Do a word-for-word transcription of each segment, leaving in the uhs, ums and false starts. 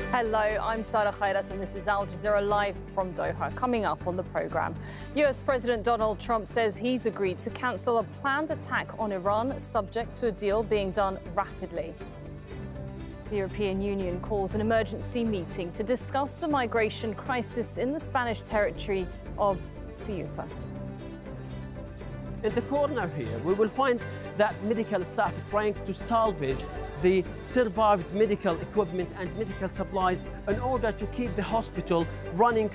Hello, I'm Sarah Khairat and this is Al Jazeera Live from Doha. Coming up on the programme, U S President Donald Trump says he's agreed to cancel a planned attack on Iran, subject to a deal being done rapidly. The European Union calls an emergency meeting to discuss the migration crisis in the Spanish territory of Ceuta. In the corner here, we will find that medical staff trying to salvage the survived medical equipment and medical supplies in order to keep the hospital running.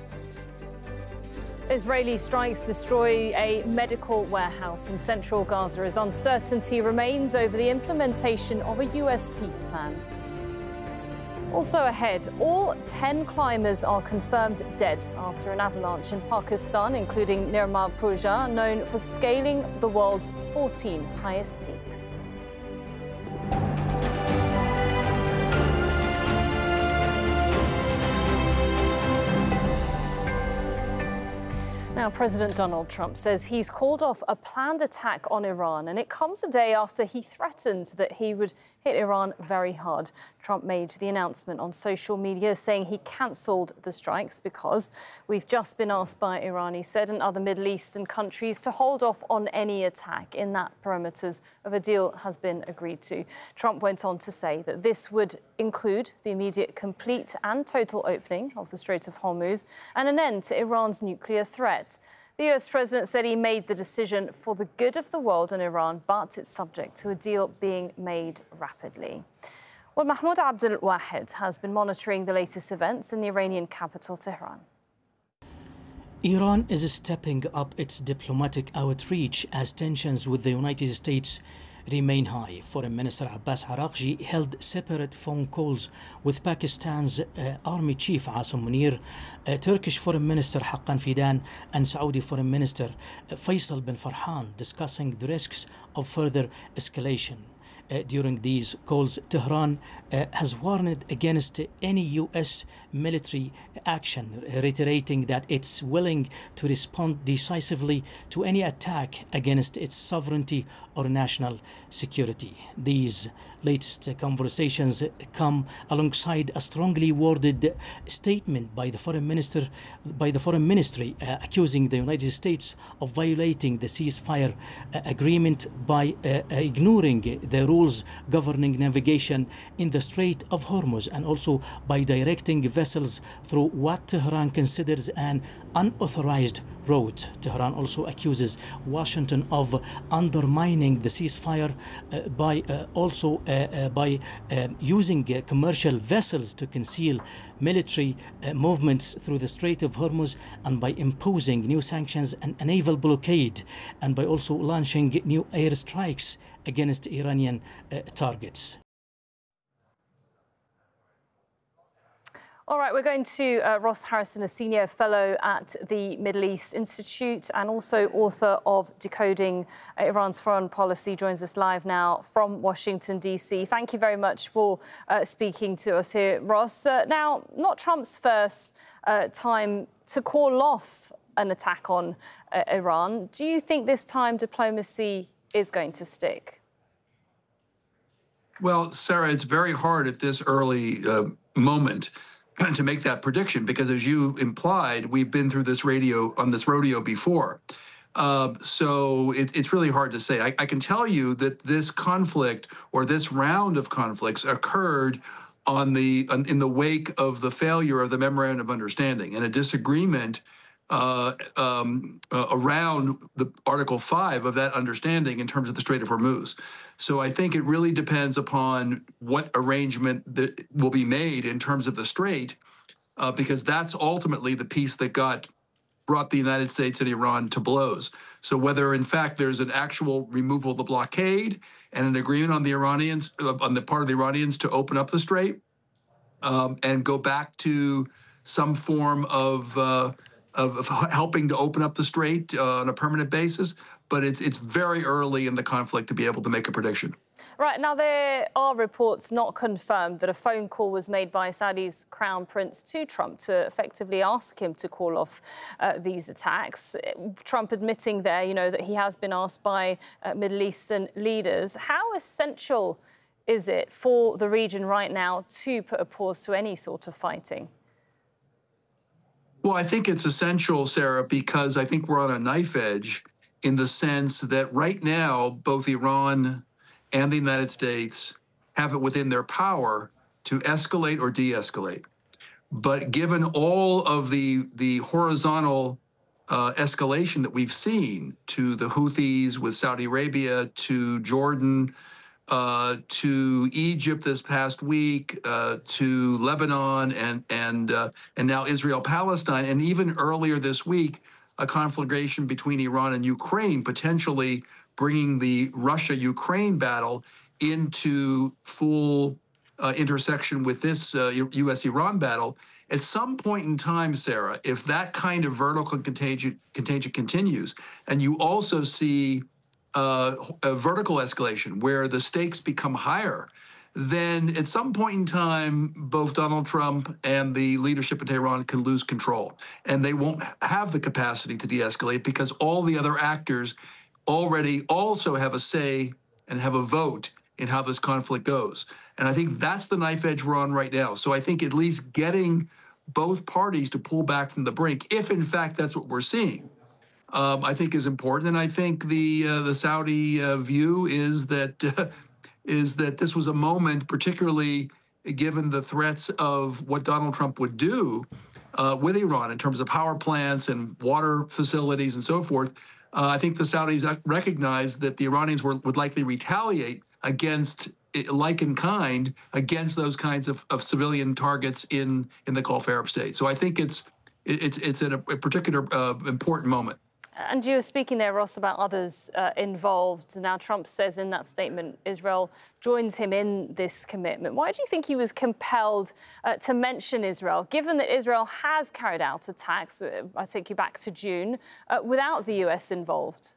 Israeli strikes destroy a medical warehouse in central Gaza as uncertainty remains over the implementation of a U S peace plan. Also ahead, all ten climbers are confirmed dead after an avalanche in Pakistan, including Nirmal Purja, known for scaling the world's fourteen highest peaks. Now, President Donald Trump says he's called off a planned attack on Iran, and it comes a day after he threatened that he would hit Iran very hard. Trump made the announcement on social media saying he cancelled the strikes because we've just been asked by Iran, he said, and other Middle Eastern countries to hold off on any attack in that parameters of a deal has been agreed to. Trump went on to say that this would include the immediate complete and total opening of the Strait of Hormuz and an end to Iran's nuclear threat. The U S president said he made the decision for the good of the world and Iran, but it's subject to a deal being made rapidly. Well, Mahmoud Abdul Wahid has been monitoring the latest events in the Iranian capital, Tehran. Iran is stepping up its diplomatic outreach as tensions with the United States remain high. Foreign Minister Abbas Araghchi held separate phone calls with Pakistan's uh, Army Chief Asim Munir, uh, Turkish Foreign Minister Haqqan Fidan, and Saudi Foreign Minister uh, Faisal bin Farhan, discussing the risks of further escalation. Uh, during these calls, Tehran uh, has warned against any U S military action, reiterating that it's willing to respond decisively to any attack against its sovereignty or national security. These latest conversations come alongside a strongly worded statement by the foreign minister, by the foreign ministry, uh, accusing the United States of violating the ceasefire uh, agreement by uh, ignoring the rules governing navigation in the Strait of Hormuz, and also by directing vessels through what Tehran considers an unauthorized route. Tehran also accuses Washington of undermining the ceasefire uh, by uh, also uh, uh, by uh, using uh, commercial vessels to conceal military uh, movements through the Strait of Hormuz, and by imposing new sanctions and a naval blockade, and by also launching new airstrikes against Iranian uh, targets. All right, we're going to uh, Ross Harrison, a senior fellow at the Middle East Institute and also author of Decoding Iran's Foreign Policy, joins us live now from Washington, D C. Thank you very much for uh, speaking to us here, Ross. Uh, now, not Trump's first uh, time to call off an attack on uh, Iran. Do you think this time diplomacy is going to stick? Well, Sarah, it's very hard at this early uh, moment to make that prediction, because as you implied, we've been through this radio on this rodeo before. Uh, so it, it's really hard to say. I, I can tell you that this conflict, or this round of conflicts, occurred on the on, in the wake of the failure of the Memorandum of Understanding and a disagreement uh, um, uh, around the Article five of that understanding in terms of the Strait of Hormuz. So I think it really depends upon what arrangement that will be made in terms of the Strait, uh, because that's ultimately the piece that got brought the United States and Iran to blows. So whether in fact there's an actual removal of the blockade and an agreement on the Iranians, uh, on the part of the Iranians to open up the Strait um, and go back to some form of uh, Of, of helping to open up the Strait uh, on a permanent basis, but it's it's very early in the conflict to be able to make a prediction. Right, now there are reports not confirmed that a phone call was made by Saudi's Crown Prince to Trump to effectively ask him to call off uh, these attacks. Trump admitting there, you know, that he has been asked by uh, Middle Eastern leaders. How essential is it for the region right now to put a pause to any sort of fighting? Well, I think it's essential, Sarah, because I think we're on a knife edge in the sense that right now, both Iran and the United States have it within their power to escalate or de-escalate. But given all of the, the horizontal uh, escalation that we've seen to the Houthis with Saudi Arabia, to Jordan, uh, to Egypt this past week, uh, to Lebanon, and and uh, and now Israel-Palestine, and even earlier this week, a conflagration between Iran and Ukraine, potentially bringing the Russia-Ukraine battle into full uh, intersection with this uh, U S Iran battle. At some point in time, Sarah, if that kind of vertical contagion, contagion continues, and you also see uh, a vertical escalation where the stakes become higher, then at some point in time, both Donald Trump and the leadership in Tehran can lose control. And they won't have the capacity to de-escalate because all the other actors already also have a say and have a vote in how this conflict goes. And I think that's the knife edge we're on right now. So I think at least getting both parties to pull back from the brink, if in fact that's what we're seeing, um, I think is important. And I think the uh, the Saudi uh, view is that uh, is that this was a moment, particularly given the threats of what Donald Trump would do uh, with Iran in terms of power plants and water facilities and so forth. Uh, I think the Saudis recognize that the Iranians were, would likely retaliate against, like in kind, against those kinds of, of civilian targets in, in the Gulf Arab states. So I think it's it's it's a, a particular uh, important moment. And you were speaking there, Ross, about others uh, involved. Now, Trump says in that statement Israel joins him in this commitment. Why do you think he was compelled uh, to mention Israel, given that Israel has carried out attacks, uh, I take you back to June, uh, without the U S involved?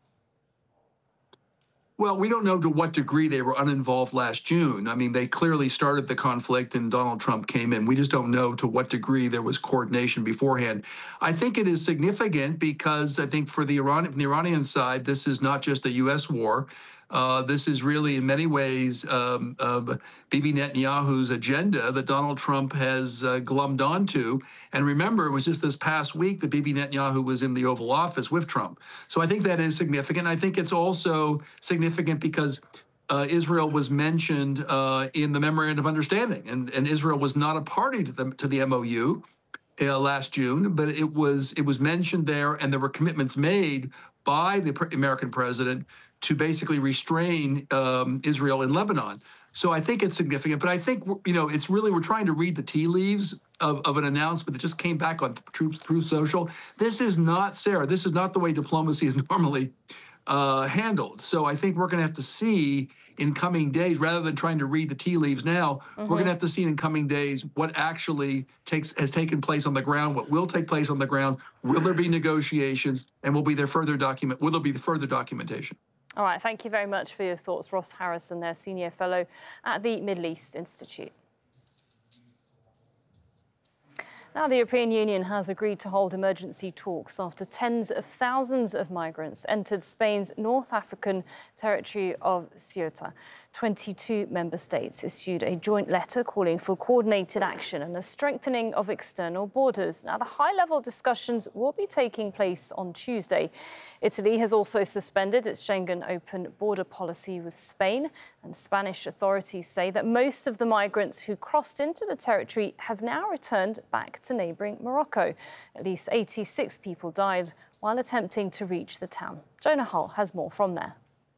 Well, we don't know to what degree they were uninvolved last June. I mean, they clearly started the conflict and Donald Trump came in. We just don't know to what degree there was coordination beforehand. I think it is significant because I think for the Iran, from the Iranian side, this is not just a U S war. Uh, this is really, in many ways, um, uh, Bibi Netanyahu's agenda that Donald Trump has uh, glommed onto. And remember, it was just this past week that Bibi Netanyahu was in the Oval Office with Trump. So I think that is significant. I think it's also significant because uh, Israel was mentioned uh, in the Memorandum of Understanding, and, and Israel was not a party to the, to the M O U uh, last June, but it was it was mentioned there, and there were commitments made by the American president to basically restrain um, Israel in Lebanon. So I think it's significant, but I think, you know, it's really, we're trying to read the tea leaves of, of an announcement that just came back on Truth, Truth Social. This is not, Sarah, this is not the way diplomacy is normally uh, handled. So I think we're going to have to see in coming days, rather than trying to read the tea leaves now, mm-hmm. we're going to have to see in coming days what actually takes has taken place on the ground, what will take place on the ground. Will there be negotiations, and will be there further document? Will there be further documentation? All right, thank you very much for your thoughts, Ross Harrison, there, Senior Fellow at the Middle East Institute. Now, the European Union has agreed to hold emergency talks after tens of thousands of migrants entered Spain's North African territory of Ceuta. twenty-two member states issued a joint letter calling for coordinated action and a strengthening of external borders. Now, the high-level discussions will be taking place on Tuesday. Italy has also suspended its Schengen open border policy with Spain, and Spanish authorities say that most of the migrants who crossed into the territory have now returned back to neighbouring Morocco. At least eighty-six people died while attempting to reach the town. Jonah Hull has more from there.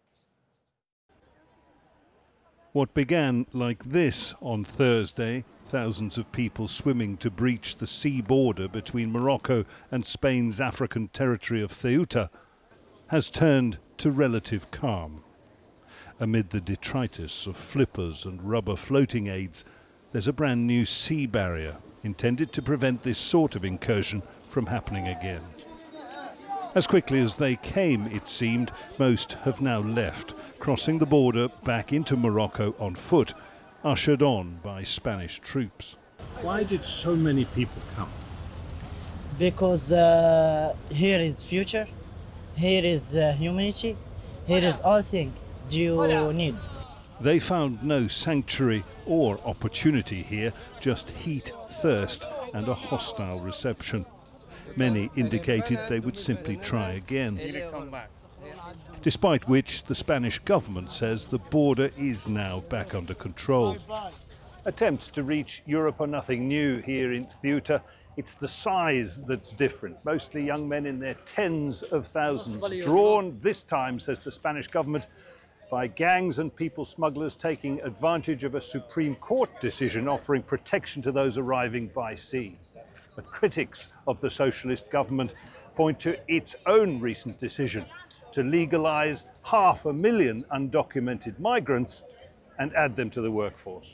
What began like this on Thursday, thousands of people swimming to breach the sea border between Morocco and Spain's African territory of Ceuta, has turned to relative calm. Amid the detritus of flippers and rubber floating aids, there's a brand new sea barrier intended to prevent this sort of incursion from happening again. As quickly as they came, it seemed, most have now left, crossing the border back into Morocco on foot, ushered on by Spanish troops. Why did so many people come? Because uh, here is future, here is uh, humanity, here is all things you need. They found no sanctuary or opportunity here, just heat, thirst and a hostile reception. Many indicated they would simply try again. Despite which, the Spanish government says the border is now back under control. Attempts to reach Europe are nothing new here in Ceuta. It's the size that's different. Mostly young men in their tens of thousands, drawn this time, says the Spanish government, by gangs and people smugglers taking advantage of a Supreme Court decision offering protection to those arriving by sea. But critics of the socialist government point to its own recent decision to legalize half a million undocumented migrants and add them to the workforce.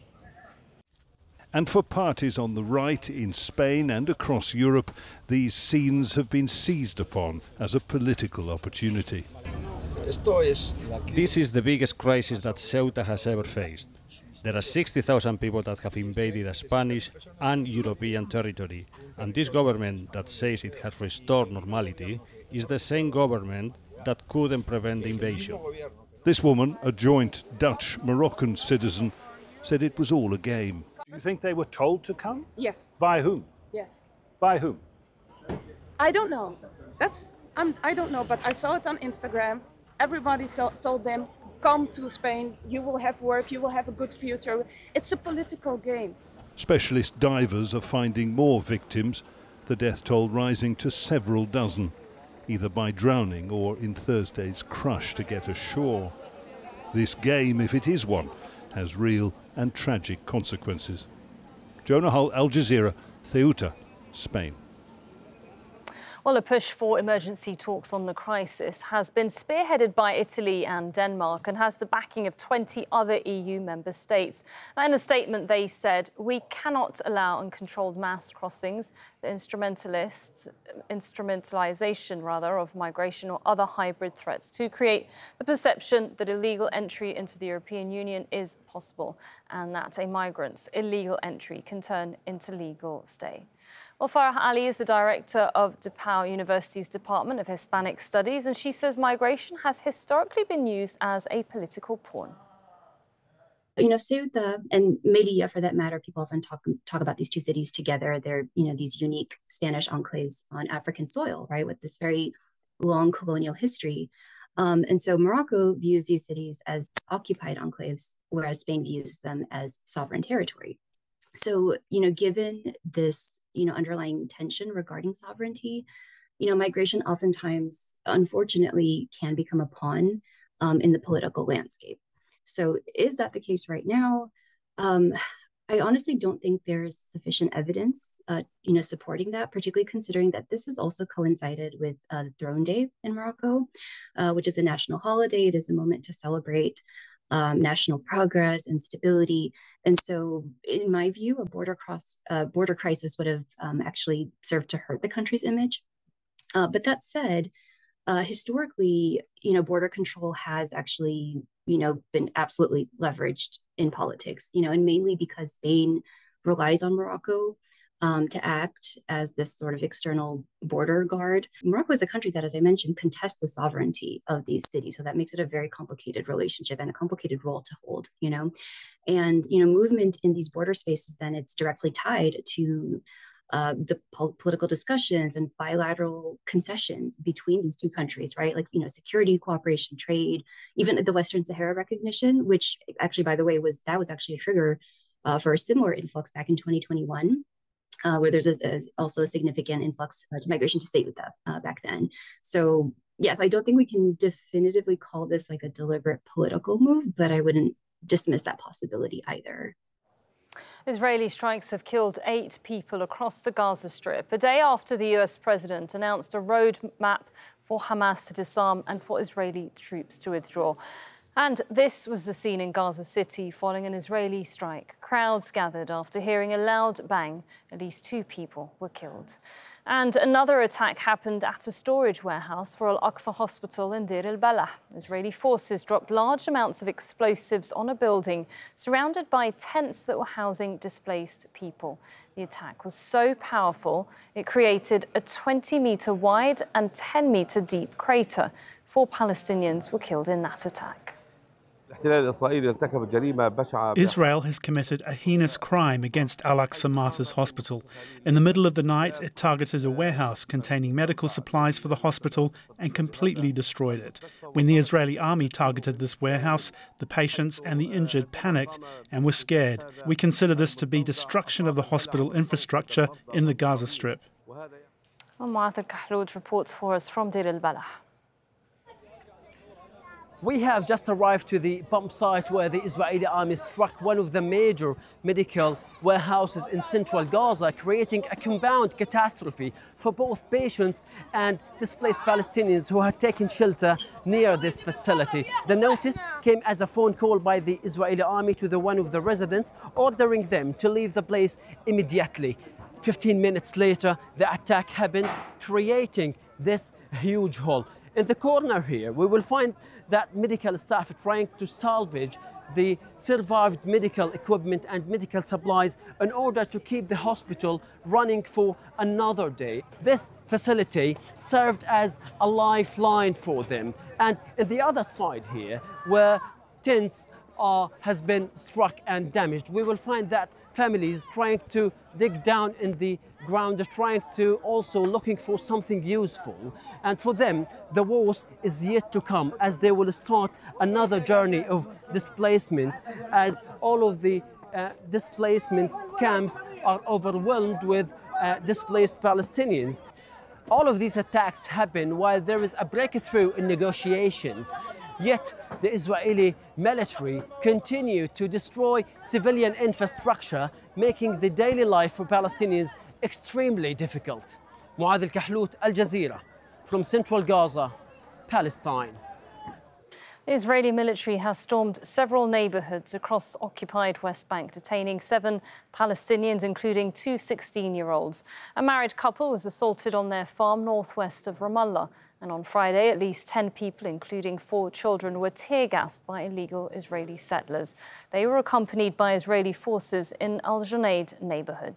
And for parties on the right in Spain and across Europe, these scenes have been seized upon as a political opportunity. This is the biggest crisis that Ceuta has ever faced. There are sixty thousand people that have invaded a Spanish and European territory, and this government that says it has restored normality is the same government that couldn't prevent the invasion. This woman, a joint Dutch-Moroccan citizen, said it was all a game. Do you think they were told to come? Yes. By whom? Yes. By whom? I don't know. That's I'm, I don't know, but I saw it on Instagram. Everybody to told them, come to Spain, you will have work, you will have a good future. It's a political game. Specialist divers are finding more victims, the death toll rising to several dozen, either by drowning or in Thursday's crush to get ashore. This game, if it is one, has real and tragic consequences. Jonah Hull, Al Jazeera, Ceuta, Spain. Well, a push for emergency talks on the crisis has been spearheaded by Italy and Denmark and has the backing of twenty other E U member states. Now, in a statement, they said, we cannot allow uncontrolled mass crossings, the instrumentalists, instrumentalization, rather, of migration or other hybrid threats to create the perception that illegal entry into the European Union is possible and that a migrant's illegal entry can turn into legal stay. Well, Farah Ali is the director of DePaul University's Department of Hispanic Studies, and she says migration has historically been used as a political pawn. You know, Ceuta and Melilla, for that matter, people often talk talk about these two cities together. They're, you know, these unique Spanish enclaves on African soil, right, with this very long colonial history. Um, and so Morocco views these cities as occupied enclaves, whereas Spain views them as sovereign territory. So, you know, given this, you know, underlying tension regarding sovereignty, you know, migration oftentimes, unfortunately, can become a pawn um, in the political landscape. So is that the case right now? Um, I honestly don't think there's sufficient evidence, uh, you know, supporting that, particularly considering that this has also coincided with uh, the Throne Day in Morocco, uh, which is a national holiday. It is a moment to celebrate Um, national progress and stability. And so, in my view, a border cross uh, border crisis would have um, actually served to hurt the country's image. Uh, but that said, uh, historically, you know, border control has actually, you know, been absolutely leveraged in politics, you know, and mainly because Spain relies on Morocco Um, to act as this sort of external border guard. Morocco is a country that, as I mentioned, contests the sovereignty of these cities. So that makes it a very complicated relationship and a complicated role to hold, you know. And, you know, movement in these border spaces, then it's directly tied to uh, the po political discussions and bilateral concessions between these two countries, right? Like, you know, security, cooperation, trade, even the Western Sahara recognition, which actually, by the way, was that was actually a trigger uh, for a similar influx back in twenty twenty-one. Uh, where there's a, a, also a significant influx uh, to migration to Ceuta uh, back then. So yes, I don't think we can definitively call this like a deliberate political move, but I wouldn't dismiss that possibility either. Israeli strikes have killed eight people across the Gaza Strip, a day after the U S president announced a roadmap for Hamas to disarm and for Israeli troops to withdraw. And this was the scene in Gaza City following an Israeli strike. Crowds gathered after hearing a loud bang. At least two people were killed. And another attack happened at a storage warehouse for Al-Aqsa Hospital in Deir el-Balah. Israeli forces dropped large amounts of explosives on a building surrounded by tents that were housing displaced people. The attack was so powerful, it created a twenty metre wide and ten metre deep crater. Four Palestinians were killed in that attack. Israel has committed a heinous crime against Al-Aqsa Martyrs Hospital. In the middle of the night, it targeted a warehouse containing medical supplies for the hospital and completely destroyed it. When the Israeli army targeted this warehouse, the patients and the injured panicked and were scared. We consider this to be destruction of the hospital infrastructure in the Gaza Strip. Mu'adh Al-Kahloud reports for us from Deir al-Balah. We have just arrived to the bomb site where the Israeli army struck one of the major medical warehouses in central Gaza, creating a compound catastrophe for both patients and displaced Palestinians who had taken shelter near this facility. The notice came as a phone call by the Israeli army to the one of the residents, ordering them to leave the place immediately. fifteen minutes later, the attack happened, creating this huge hole. In the corner here, we will find that medical staff trying to salvage the survived medical equipment and medical supplies in order to keep the hospital running for another day. This facility served as a lifeline for them. And in the other side here, where tents are, has been struck and damaged, we will find that families trying to dig down in the ground, trying to also looking for something useful. And for them, the worst is yet to come, as they will start another journey of displacement, as all of the uh, displacement camps are overwhelmed with uh, displaced Palestinians. All of these attacks happen while there is a breakthrough in negotiations. Yet the Israeli military continue to destroy civilian infrastructure, making the daily life for Palestinians extremely difficult. Mu'adh Al-Kahloud, Al Jazeera, from central Gaza, Palestine. The Israeli military has stormed several neighborhoods across the occupied West Bank, detaining seven Palestinians, including two sixteen-year-olds. A married couple was assaulted on their farm northwest of Ramallah. And on Friday, at least ten people, including four children, were tear-gassed by illegal Israeli settlers. They were accompanied by Israeli forces in Al Junaid neighborhood.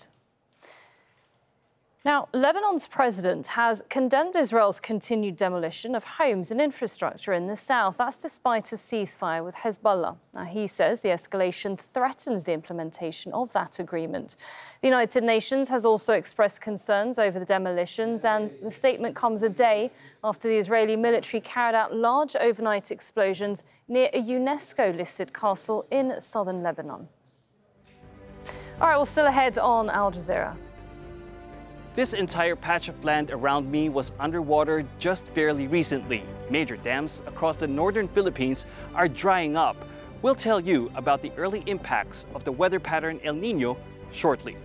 Now, Lebanon's president has condemned Israel's continued demolition of homes and infrastructure in the south. That's despite a ceasefire with Hezbollah. Now, he says the escalation threatens the implementation of that agreement. The United Nations has also expressed concerns over the demolitions, and the statement comes a day after the Israeli military carried out large overnight explosions near a UNESCO-listed castle in southern Lebanon. All right, well, still ahead on Al Jazeera. This entire patch of land around me was underwater just fairly recently. Major dams across the northern Philippines are drying up. We'll tell you about the early impacts of the weather pattern El Niño shortly.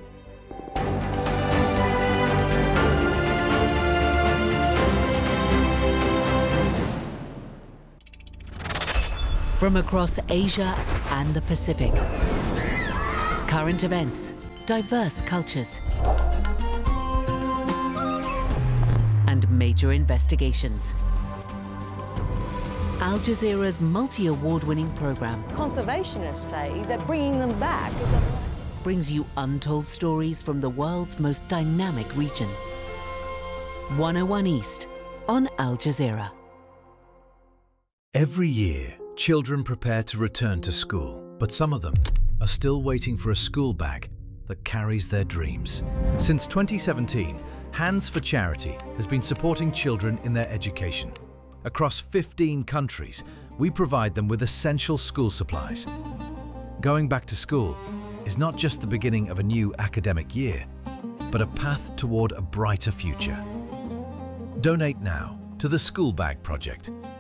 From across Asia and the Pacific, current events, diverse cultures, and major investigations. Al Jazeera's multi-award-winning program Conservationists say that bringing them back is a... brings you untold stories from the world's most dynamic region. one oh one East on Al Jazeera. Every year, children prepare to return to school, but some of them are still waiting for a school bag that carries their dreams. Since twenty seventeen, Hands for Charity has been supporting children in their education. Across fifteen countries, we provide them with essential school supplies. Going back to school is not just the beginning of a new academic year, but a path toward a brighter future. Donate now to the School Bag Project